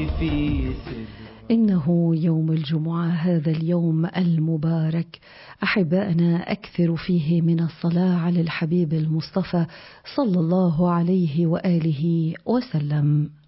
في سر. إنه يوم الجمعة، هذا اليوم المبارك أحبائنا أكثر فيه من الصلاة على الحبيب المصطفى صلى الله عليه وآله وسلم.